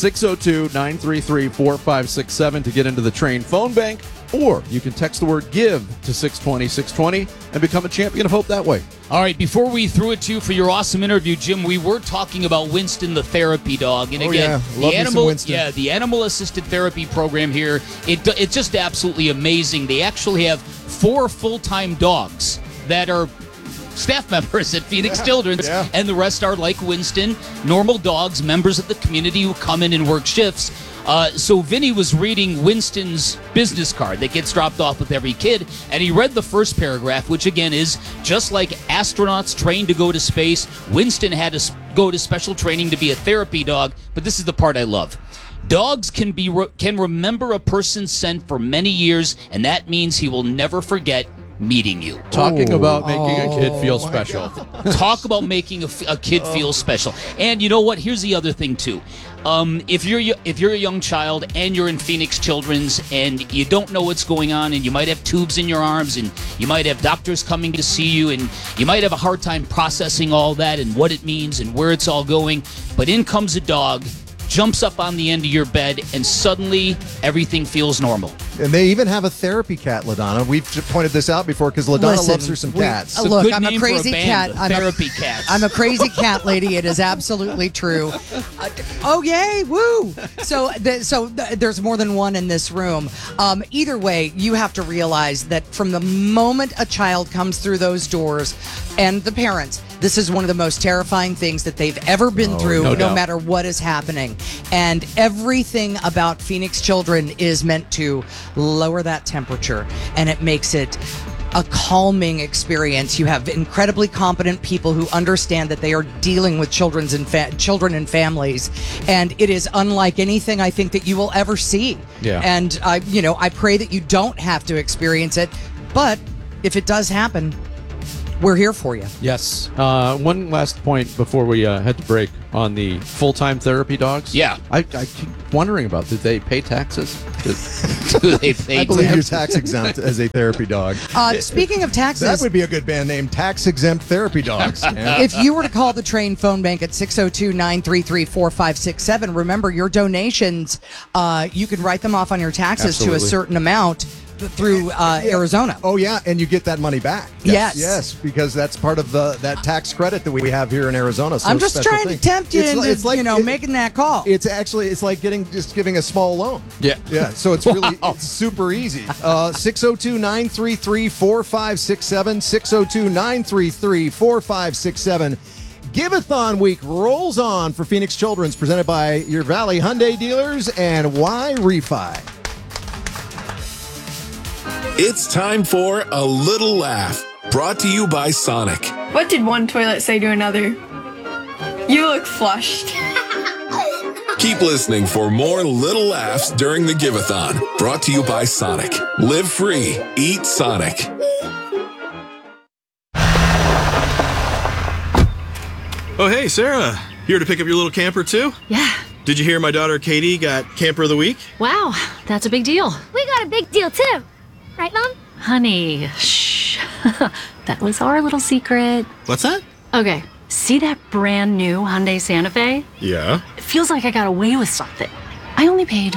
602-933-4567 to get into the Train phone bank, or you can text the word GIVE to 620-620 and become a champion of hope that way. All right, before we threw it to you for your awesome interview, Jim, we were talking about Winston, the therapy dog, and again, the animal assisted therapy program here, it's just absolutely amazing. They actually have 4 full-time dogs that are staff members at Phoenix Children's, and the rest are like Winston, normal dogs, members of the community who come in and work shifts. So Vinny was reading Winston's business card that gets dropped off with every kid, and he read the first paragraph, which again is just like astronauts trained to go to space, Winston had to go to special training to be a therapy dog, but this is the part I love. Dogs can remember a person's scent for many years, and that means he will never forget meeting you. Talking about making a kid feel special. Talk about making a kid feel special. And you know what? Here's the other thing too. If you're a young child and you're in Phoenix Children's and you don't know what's going on, and you might have tubes in your arms, and you might have doctors coming to see you, and you might have a hard time processing all that and what it means and where it's all going, but in comes a dog, jumps up on the end of your bed, and suddenly everything feels normal. And they even have a therapy cat, LaDonna. We've pointed this out before because LaDonna loves her some cats. Look, I'm a crazy cat. Therapy cat. I'm a crazy cat lady. It is absolutely true. Oh, yay. Woo. So there's more than one in this room. Either way, you have to realize that from the moment a child comes through those doors, and the parents, this is one of the most terrifying things that they've ever been through, no matter what is happening. And everything about Phoenix Children is meant to lower that temperature, and it makes it a calming experience. You have incredibly competent people who understand that they are dealing with children and families, and it is unlike anything I think that you will ever see. Yeah. And I pray that you don't have to experience it, but if it does happen, we're here for you. Yes. One last point before we head to break on the full-time therapy dogs. Yeah. I keep wondering about, did they pay taxes? Do they pay I believe you're tax exempt as a therapy dog. Speaking of taxes, that would be a good band name, Tax Exempt Therapy Dogs. Yeah. If you were to call the Train phone bank at 602-933-4567, remember your donations, you can write them off on your taxes to a certain amount through Arizona. Oh yeah, and you get that money back. Yes, because that's part of that tax credit that we have here in Arizona. So I'm just trying to tempt you into making that call. It's like giving a small loan. Yeah. So it's really it's super easy. 602-933-4567. 602-933-4567. Give-a-thon week rolls on for Phoenix Children's, presented by your Valley Hyundai dealers and Y Refi. It's time for A Little Laugh, brought to you by Sonic. What did one toilet say to another? You look flushed. Keep listening for more little laughs during the Give-a-thon, brought to you by Sonic. Live free, eat Sonic. Oh, hey, Sarah. Here to pick up your little camper, too? Yeah. Did you hear my daughter Katie got Camper of the Week? Wow, that's a big deal. We got a big deal, too. Right, Mom? Honey, shh. That was our little secret. What's that? Okay, see that brand new Hyundai Santa Fe? Yeah. It feels like I got away with something. I only paid.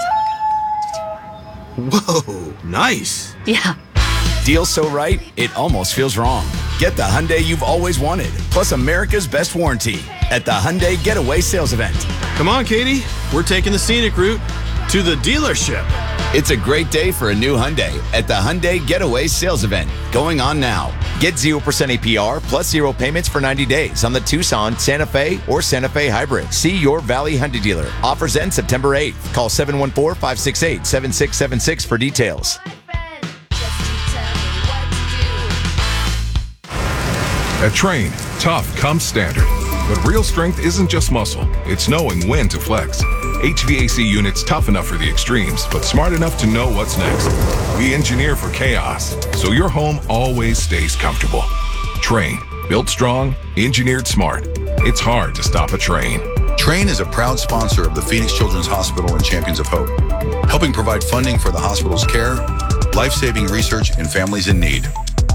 Whoa, nice. Yeah. Deal so right, it almost feels wrong. Get the Hyundai you've always wanted, plus America's best warranty at the Hyundai Getaway Sales Event. Come on, Katie. We're taking the scenic route to the dealership. It's a great day for a new Hyundai at the Hyundai Getaway Sales Event, going on now. Get 0% APR plus 0 payments for 90 days on the Tucson, Santa Fe, or Santa Fe Hybrid. See your Valley Hyundai dealer. Offers end September 8th. Call 714-568-7676 for details. At Train, tough comes standard. But real strength isn't just muscle, it's knowing when to flex. HVAC units tough enough for the extremes, but smart enough to know what's next. We engineer for chaos, so your home always stays comfortable. Train, built strong, engineered smart. It's hard to stop a train. Train is a proud sponsor of the Phoenix Children's Hospital and Champions of Hope, helping provide funding for the hospital's care, life-saving research, and families in need.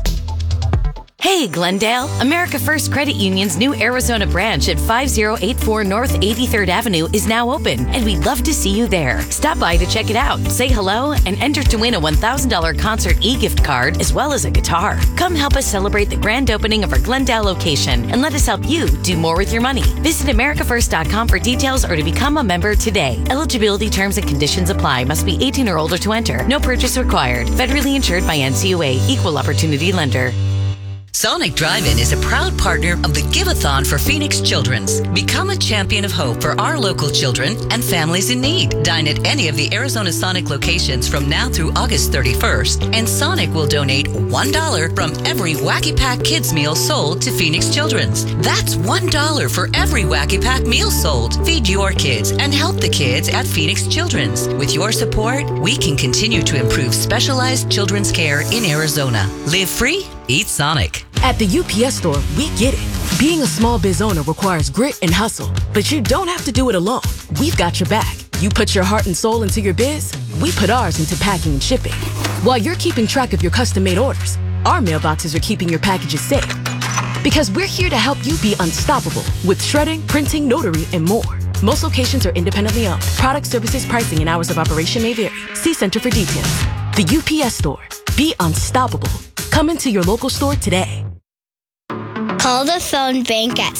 Hey, Glendale. America First Credit Union's new Arizona branch at 5084 North 83rd Avenue is now open, and we'd love to see you there. Stop by to check it out, say hello, and enter to win a $1,000 concert e-gift card as well as a guitar. Come help us celebrate the grand opening of our Glendale location, and let us help you do more with your money. Visit AmericaFirst.com for details or to become a member today. Eligibility terms and conditions apply. Must be 18 or older to enter. No purchase required. Federally insured by NCUA. Equal Opportunity Lender. Sonic Drive-In is a proud partner of the Give-a-thon for Phoenix Children's. Become a champion of hope for our local children and families in need. Dine at any of the Arizona Sonic locations from now through August 31st, and Sonic will donate $1 from every Wacky Pack Kids meal sold to Phoenix Children's. That's $1 for every Wacky Pack meal sold. Feed your kids and help the kids at Phoenix Children's. With your support, we can continue to improve specialized children's care in Arizona. Live free, eat Sonic. At the UPS store, we get it. Being a small biz owner requires grit and hustle, but you don't have to do it alone. We've got your back. You put your heart and soul into your biz, we put ours into packing and shipping. While you're keeping track of your custom-made orders, our mailboxes are keeping your packages safe. Because we're here to help you be unstoppable with shredding, printing, notary, and more. Most locations are independently owned. Product, services, pricing, and hours of operation may vary. See Center for details. The UPS store. Be unstoppable. Come into your local store today. Call the phone bank at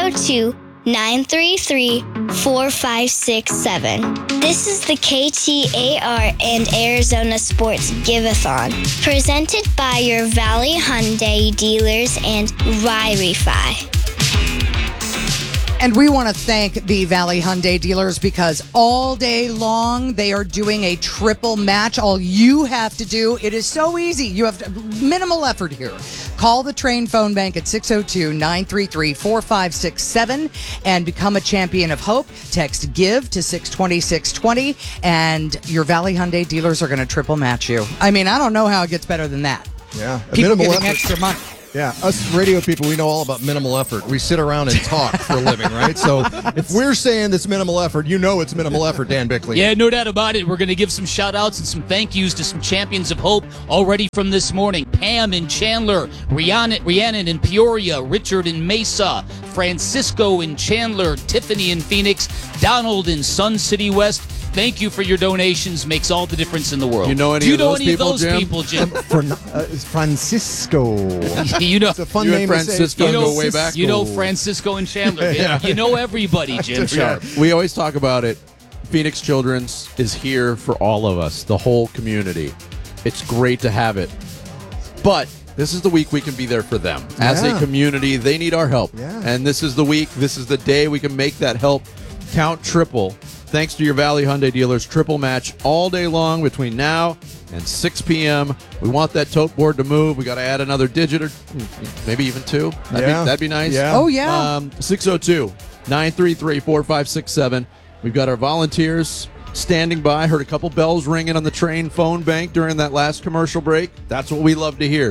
602-933-4567. This is the KTAR and Arizona Sports Give-a-thon, presented by your Valley Hyundai dealers and Y Refi. And we want to thank the Valley Hyundai dealers because all day long they are doing a triple match. All you have to do, it is so easy. You have minimal effort here. Call the Train phone bank at 602-933-4567 and become a champion of hope. Text GIVE to 620-620 and your Valley Hyundai dealers are going to triple match you. I mean, I don't know how it gets better than that. Yeah. People minimal giving effort. extra money. Yeah, us radio people, we know all about minimal effort. We sit around and talk for a living, right? So if we're saying it's minimal effort, you know it's minimal effort, Dan Bickley. Yeah, no doubt about it. We're going to give some shout-outs and some thank yous to some champions of hope already from this morning. Pam in Chandler, Rhiannon in Peoria, Richard in Mesa, Francisco in Chandler, Tiffany in Phoenix, Donald in Sun City West. Thank you for your donations. Makes all the difference in the world. You know any Do you of know those any people, of those Jim? people, Jim? Francisco. You know, It's a fun you name and to say. Francisco you know, go way back. You know Francisco and Chandler. Yeah. You know everybody, Jim Sharp. We always talk about it. Phoenix Children's is here for all of us, the whole community. It's great to have it. But this is the week we can be there for them. As a community, they need our help. Yeah. And this is the week, this is the day we can make that help count triple. Thanks to your Valley Hyundai dealers, triple match all day long between now and 6 p.m. We want that tote board to move. We got to add another digit or maybe even two. That'd be nice. Yeah. Oh, yeah. 602-933-4567. We've got our volunteers standing by. Heard a couple bells ringing on the Train phone bank during that last commercial break. That's what we love to hear.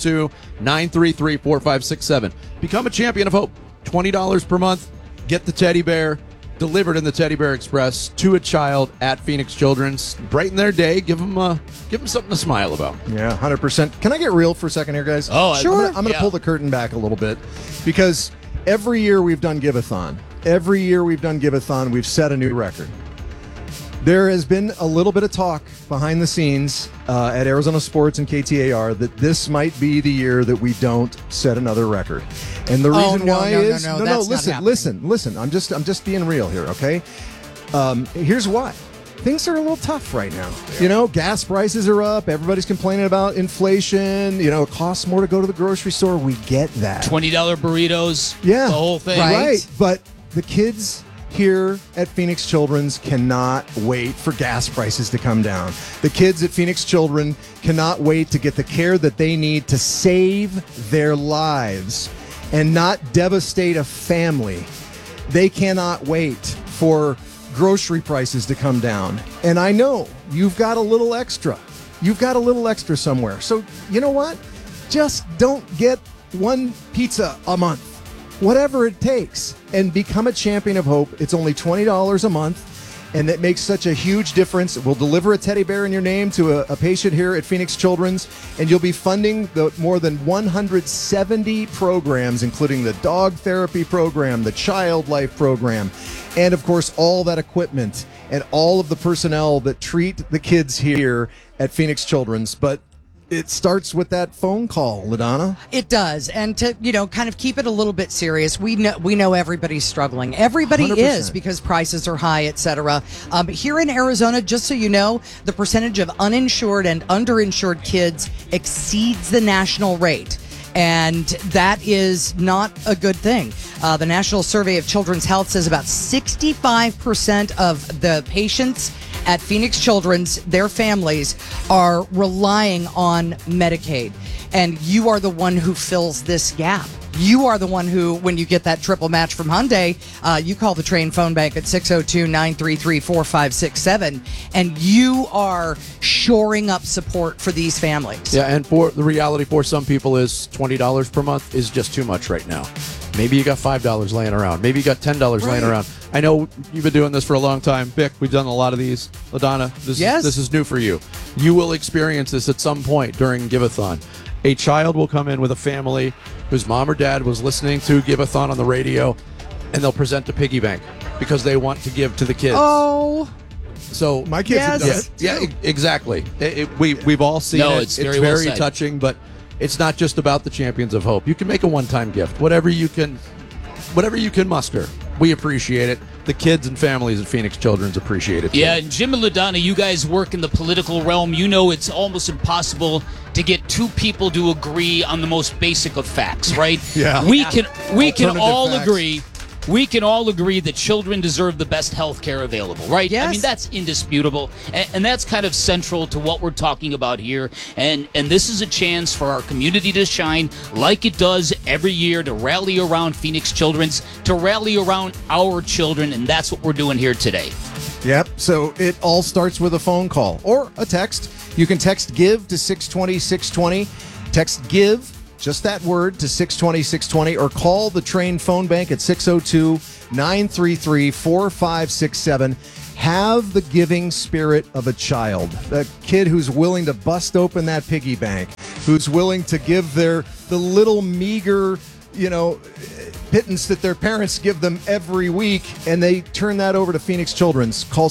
602-933-4567. Become a champion of hope. $20 per month. Get the teddy bear delivered in the Teddy Bear Express to a child at Phoenix Children's. Brighten their day. Give them something to smile about. Yeah, 100%. Can I get real for a second here, guys? Oh, sure. I'm going to pull the curtain back a little bit because every year we've done Give-a-thon. We've set a new record. There has been a little bit of talk behind the scenes at Arizona Sports and KTAR that this might be the year that we don't set another record. And the reason why is listen. I'm just being real here, okay? Here's why. Things are a little tough right now. You know, gas prices are up. Everybody's complaining about inflation. You know, it costs more to go to the grocery store. We get that. $20 burritos. Yeah. The whole thing. Right. But the kids here at Phoenix Children's cannot wait for gas prices to come down. The kids at Phoenix Children cannot wait to get the care that they need to save their lives and not devastate a family. They cannot wait for grocery prices to come down. And I know you've got a little extra. You've got a little extra somewhere. So you know what? Just don't get one pizza a month. Whatever it takes, and become a champion of hope. It's only $20 a month, and it makes such a huge difference. We'll deliver a teddy bear in your name to a patient here at Phoenix Children's, and you'll be funding the more than 170 programs, including the dog therapy program, the child life program, and of course, all that equipment and all of the personnel that treat the kids here at Phoenix Children's. But it starts with that phone call, LaDonna. It does. And to, kind of keep it a little bit serious, we know everybody's struggling. Everybody 100%. is because prices are high, etc. Here in Arizona, just so you know, the percentage of uninsured and underinsured kids exceeds the national rate. And that is not a good thing. The National Survey of Children's Health says about 65% of the patients at Phoenix Children's, their families, are relying on Medicaid. And you are the one who fills this gap. You are the one who, when you get that triple match from Hyundai, you call the Train phone bank at 602-933-4567, and you are shoring up support for these families. Yeah, and for the reality for some people is $20 per month is just too much right now. Maybe you got $5 laying around. Maybe you got $10 laying around. I know you've been doing this for a long time. Vic, we've done a lot of these. LaDonna, this is new for you. You will experience this at some point during Give-a-thon. A child will come in with a family whose mom or dad was listening to Give-a-thon on the radio, and they'll present a piggy bank because they want to give to the kids. Oh. So my kids have done it. Yeah, exactly. We've all seen it. It's very well said. touching, but it's not just about the Champions of Hope. You can make a one-time gift, whatever you can muster. We appreciate it. The kids and families at Phoenix Children's appreciate it too. Yeah, and Jim and LaDonna, you guys work in the political realm. You know it's almost impossible to get two people to agree on the most basic of facts, right? Yeah. We can all facts. agree we can all agree that children deserve the best health care available, right? Yes. I mean, that's indisputable. And that's kind of central to what we're talking about here. And this is a chance for our community to shine like it does every year, to rally around Phoenix Children's, to rally around our children. And that's what we're doing here today. Yep. So it all starts with a phone call or a text. You can text GIVE to 620-620. Text GIVE, just that word, to 620-620, or call the Train phone bank at 602-933-4567. Have the giving spirit of a child, a kid who's willing to bust open that piggy bank, who's willing to give the little meager, pittance that their parents give them every week, and they turn that over to Phoenix Children's. Call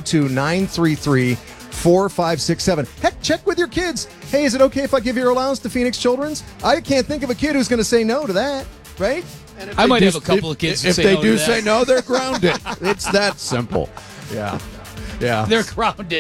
602-933-4567. Heck, check with your kids. Hey, is it okay if I give your allowance to Phoenix Children's? I can't think of a kid who's going to say no to that, right? I might have a couple of kids If say they no do to that. say no, they're grounded. It's that simple. Yeah. They're grounded.